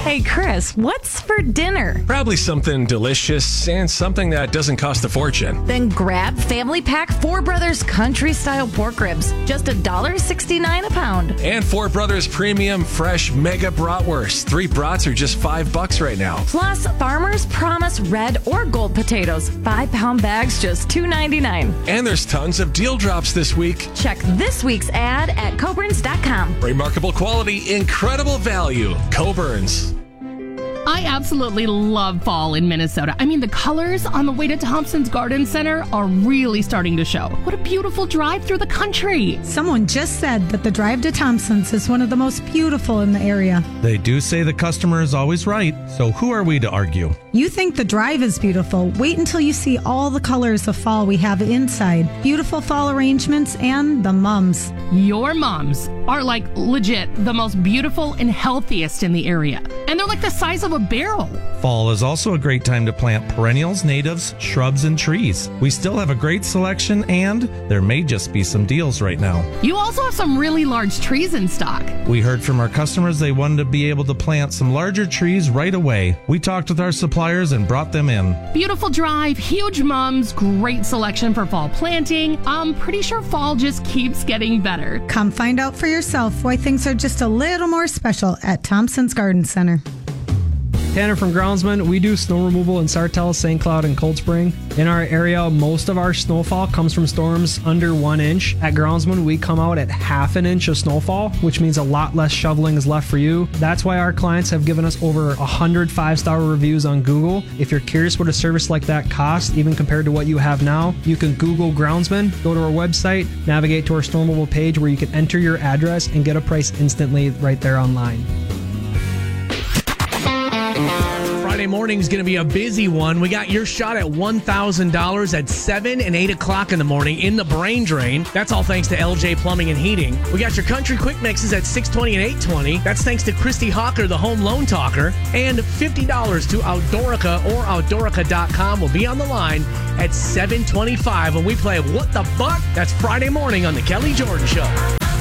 Hey, Chris, what's for dinner? Probably something delicious and something that doesn't cost a fortune. Then grab Family Pack 4 Brothers Country Style Pork Ribs. Just $1.69 a pound. And 4 Brothers Premium Fresh Mega Bratwurst. 3 brats are just $5 right now. Plus, Farmer's Promise Red or Gold Potatoes. 5-pound bags, just $2.99. And there's tons of deal drops this week. Check this week's ad at Coburns.com. Remarkable quality, incredible value. Coburns. I absolutely love fall in Minnesota. I mean, the colors on the way to Thompson's Garden Center are really starting to show. What a beautiful drive through the country. Someone just said that the drive to Thompson's is one of the most beautiful in the area. They do say the customer is always right, so who are we to argue? You think the drive is beautiful? Wait until you see all the colors of fall we have inside. Beautiful fall arrangements and the mums. Your mums are like legit the most beautiful and healthiest in the area. And they're like the size of a barrel. Fall is also a great time to plant perennials, natives, shrubs, and trees. We still have a great selection, and there may just be some deals right now. You also have some really large trees in stock. We heard from our customers they wanted to be able to plant some larger trees right away. We talked with our suppliers and brought them in. Beautiful drive, huge mums, great selection for fall planting. I'm pretty sure fall just keeps getting better. Come find out for yourself why things are just a little more special at Thompson's Garden Center. Tanner from Groundsman. We do snow removal in Sartell, St. Cloud, and Cold Spring. In our area, most of our snowfall comes from storms under 1 inch. At Groundsman, we come out at half an inch of snowfall, which means a lot less shoveling is left for you. That's why our clients have given us over 100 5-star reviews on Google. If you're curious what a service like that costs, even compared to what you have now, you can Google Groundsman, go to our website, navigate to our snow removal page where you can enter your address and get a price instantly right there online. Friday morning is going to be a busy one. We got your shot at $1,000 at 7 and 8 o'clock in the morning in the brain drain. That's all thanks to LJ Plumbing and Heating. We got your country quick mixes at 6:20 and 8:20. That's thanks to Christy Hawker, the home loan talker. And $50 to Outdoorica or Outdoorica.com will be on the line at 7:25 when we play What the Buck? That's Friday morning on the Kelly Jordan Show.